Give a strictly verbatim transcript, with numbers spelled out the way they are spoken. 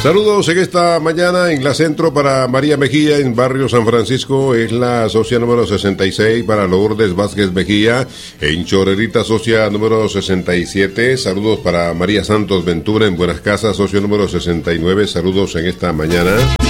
Saludos en esta mañana en la Centro para María Mejía en Barrio San Francisco, es la socia número sesenta y seis para Lourdes Vázquez Mejía, en Chorrerita socia número sesenta y siete, saludos para María Santos Ventura en Buenas Casas, socio número sesenta y nueve, saludos en esta mañana.